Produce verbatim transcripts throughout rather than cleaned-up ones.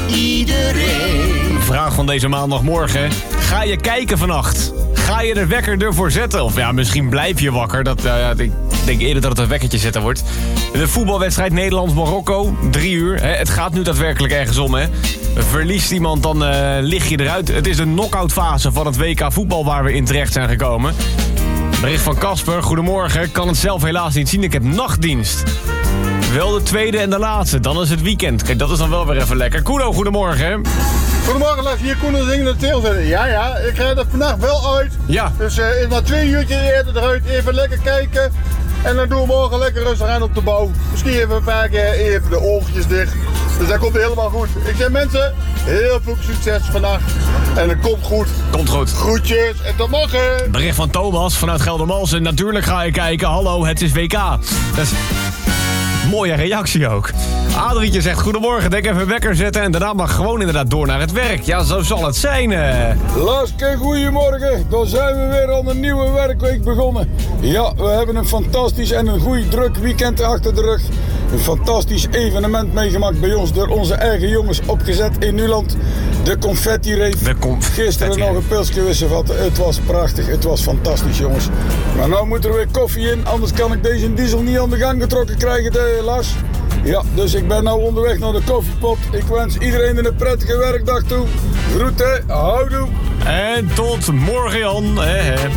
iedereen. Vraag van deze maandagmorgen. Ga je kijken vannacht? Ga je de wekker ervoor zetten? Of ja, misschien blijf je wakker. Dat, uh, ik denk eerder dat het een wekkertje zetten wordt. De voetbalwedstrijd Nederland-Marokko. Drie uur. Hè? Het gaat nu daadwerkelijk ergens om, hè? Verliest iemand, dan uh, lig je eruit. Het is de knock-out fase van het W K voetbal waar we in terecht zijn gekomen. Bericht van Casper. Goedemorgen. Kan het zelf helaas niet zien. Ik heb nachtdienst. Wel de tweede en de laatste. Dan is het weekend. Kijk, dat is dan wel weer even lekker. Koeno, goedemorgen. Goedemorgen, les hier Koen en de Teel zitten. Ja, ja, ik ga er vannacht wel uit. Ja. Dus uh, na twee uurtjes eerder eruit, even lekker kijken. En dan doen we morgen lekker rustig aan op de bouw. Misschien even een paar keer even de oogjes dicht. Dus dat komt helemaal goed. Ik zeg mensen, heel veel succes vannacht. En het komt goed. Komt goed. Groetjes en tot morgen. Bericht van Thomas vanuit Geldermalsen. Natuurlijk ga je kijken. Hallo, het is W K. Dat is... Mooie reactie ook. Adrietje zegt goedemorgen, denk even wekker zetten en daarna mag gewoon inderdaad door naar het werk. Ja, zo zal het zijn. Uh. Laske, goedemorgen. Dan zijn we weer aan een nieuwe werkweek begonnen. Ja, we hebben een fantastisch en een goed druk weekend achter de rug. Een fantastisch evenement meegemaakt bij ons door onze eigen jongens opgezet in Nuland. De confetti rave. De confetti. Gisteren nog een pilsje wissen vatten. Het was prachtig, het was fantastisch jongens. Maar nou moet er weer koffie in, anders kan ik deze diesel niet aan de gang getrokken krijgen, helaas. Ja, dus ik ben nou onderweg naar de koffiepot. Ik wens iedereen een prettige werkdag toe. Groeten, houdoe. En tot morgen, Jan. Eh, eh.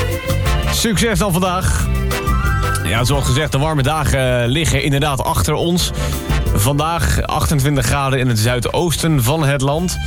Succes dan vandaag. Ja, zoals gezegd, de warme dagen liggen inderdaad achter ons. Vandaag achtentwintig graden in het zuidoosten van het land.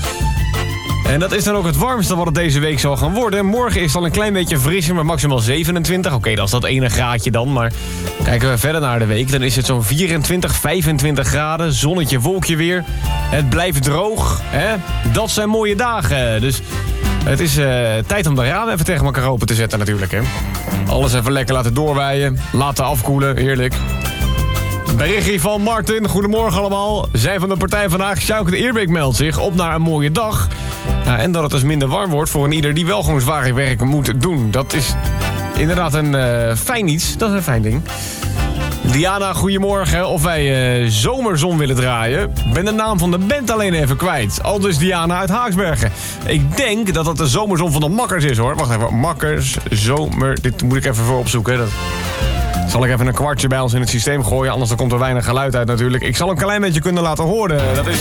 En dat is dan ook het warmste wat het deze week zal gaan worden. Morgen is het al een klein beetje frisser, maar maximaal zevenentwintig. Oké, okay, dat is dat ene graadje dan. Maar kijken we verder naar de week, dan is het zo'n vierentwintig, vijfentwintig graden. Zonnetje, wolkje weer. Het blijft droog. Hè? Dat zijn mooie dagen. Dus het is uh, tijd om de ramen even tegen elkaar open te zetten natuurlijk. Hè? Alles even lekker laten doorwaaien. Laten afkoelen, heerlijk. Berichtje van Martin. Goedemorgen allemaal. Zij van de partij vandaag, Sjoukje de Eerbeek meldt zich op naar een mooie dag. Nou, en dat het dus minder warm wordt voor een ieder die wel gewoon zwaar werk moet doen. Dat is inderdaad een uh, fijn iets. Dat is een fijn ding. Diana, goedemorgen. Of wij uh, Zomerzon willen draaien. Ben de naam van de band alleen even kwijt. Aldus Diana uit Haaksbergen. Ik denk dat dat de Zomerzon van de Makkers is, hoor. Wacht even. Makkers, Zomer... Dit moet ik even voor opzoeken. Dat... Zal ik even een kwartje bij ons in het systeem gooien. Anders dan komt er weinig geluid uit natuurlijk. Ik zal een klein beetje kunnen laten horen. Dat is...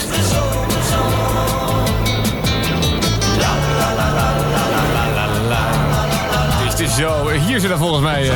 Het is zo. Hier zit er volgens mij... Uh...